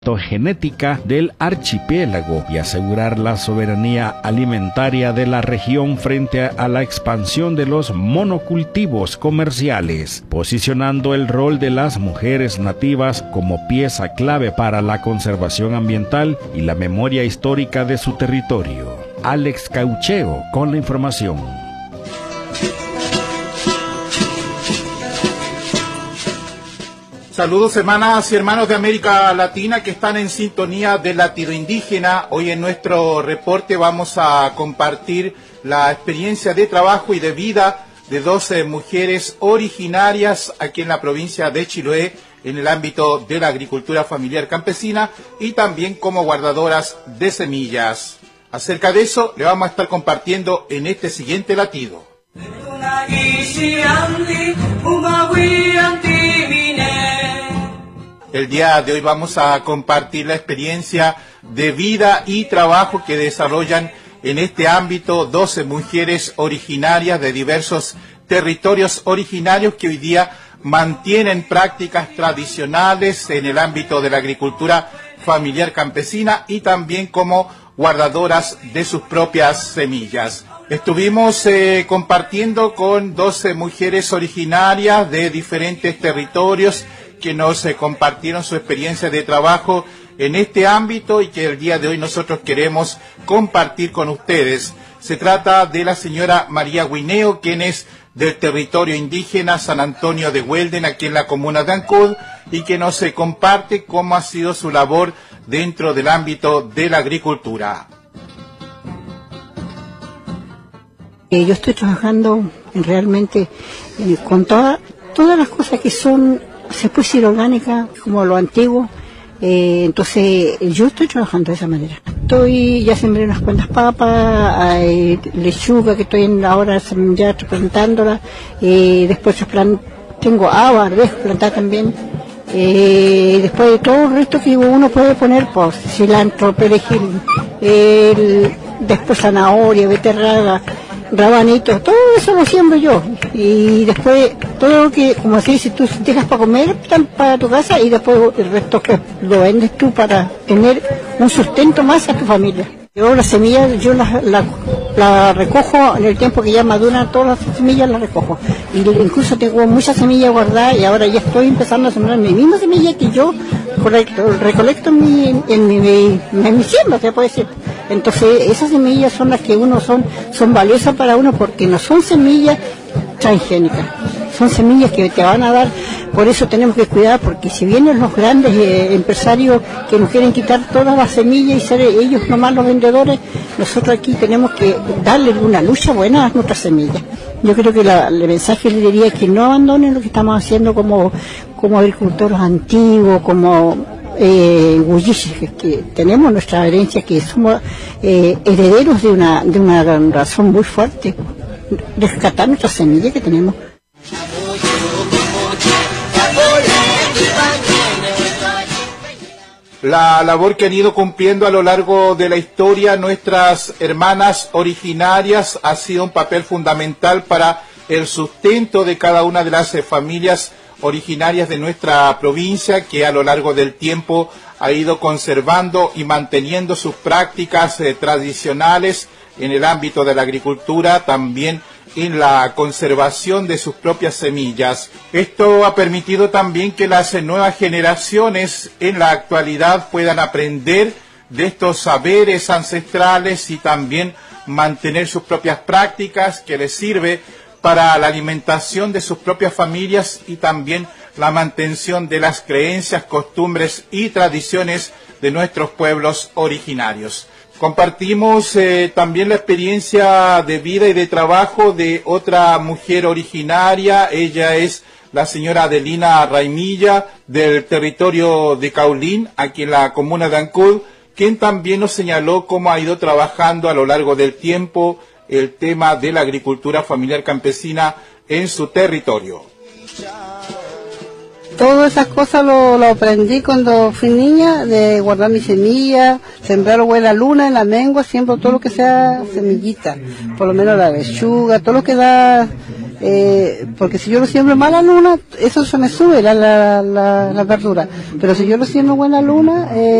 genética del archipiélago y asegurar la soberanía alimentaria de la región frente a la expansión de los monocultivos comerciales, posicionando el rol de las mujeres nativas como pieza clave para la conservación ambiental y la memoria histórica de su territorio. Alex Caucheo con la información. Saludos hermanas y hermanos de América Latina que están en sintonía de Latido Indígena. Hoy en nuestro reporte vamos a compartir la experiencia de trabajo y de vida de 12 mujeres originarias aquí en la provincia de Chiloé en el ámbito de la agricultura familiar campesina y también como guardadoras de semillas. Acerca de eso le vamos a estar compartiendo en este siguiente latido. El día de hoy vamos a compartir la experiencia de vida y trabajo que desarrollan en este ámbito 12 mujeres originarias de diversos territorios originarios que hoy día mantienen prácticas tradicionales en el ámbito de la agricultura familiar campesina y también como guardadoras de sus propias semillas. Estuvimos compartiendo con 12 mujeres originarias de diferentes territorios que nos compartieron su experiencia de trabajo en este ámbito y que el día de hoy nosotros queremos compartir con ustedes. Se trata de la señora María Guineo, quien es del territorio indígena San Antonio de Huelden, aquí en la comuna de Ancud, y que nos comparte cómo ha sido su labor dentro del ámbito de la agricultura. Yo estoy trabajando realmente con todas las cosas que son, se puede decir, orgánicas, como lo antiguo. Entonces yo estoy trabajando de esa manera. Ya sembré unas cuantas papas, lechuga que estoy ahora ya plantándola, después tengo agua, arvejas plantada también, después de todo el resto que uno puede poner, pues cilantro, perejil, después zanahoria, beterraga, rabanitos, todo eso lo siembro yo. Y después todo lo que, como así, si tú dejas para comer para tu casa y después el resto que lo vendes tú para tener un sustento más a tu familia. Yo las semillas, yo la recojo en el tiempo que ya maduran, todas las semillas las recojo. Y incluso tengo muchas semillas guardadas y ahora ya estoy empezando a sembrar mi misma semilla que yo recolecto en mi siembra, se puede decir. Entonces esas semillas son las que son valiosas para uno porque no son semillas transgénicas, son semillas que te van a dar. Por eso tenemos que cuidar, porque si vienen los grandes empresarios que nos quieren quitar todas las semillas y ser ellos nomás los vendedores, nosotros aquí tenemos que darle una lucha buena a nuestras semillas. Yo creo que el mensaje le diría es que no abandonen lo que estamos haciendo como agricultores antiguos, como gulliches, que tenemos nuestra herencia, que somos herederos de una razón muy fuerte, rescatar nuestras semillas que tenemos. La labor que han ido cumpliendo a lo largo de la historia nuestras hermanas originarias ha sido un papel fundamental para el sustento de cada una de las familias originarias de nuestra provincia, que a lo largo del tiempo ha ido conservando y manteniendo sus prácticas tradicionales en el ámbito de la agricultura, también en la conservación de sus propias semillas. Esto ha permitido también que las nuevas generaciones en la actualidad puedan aprender de estos saberes ancestrales y también mantener sus propias prácticas que les sirve para la alimentación de sus propias familias y también la mantención de las creencias, costumbres y tradiciones de nuestros pueblos originarios. Compartimos también la experiencia de vida y de trabajo de otra mujer originaria. Ella es la señora Adelina Raimilla, del territorio de Caulín, aquí en la comuna de Ancud, quien también nos señaló cómo ha ido trabajando a lo largo del tiempo el tema de la agricultura familiar campesina en su territorio. Todas esas cosas lo aprendí cuando fui niña, de guardar mi semilla, sembrar buena luna en la mengua, siempre todo lo que sea semillita, por lo menos la lechuga, todo lo que da, porque si yo lo siembro mala luna, eso se me sube la verdura, pero si yo lo siembro buena luna,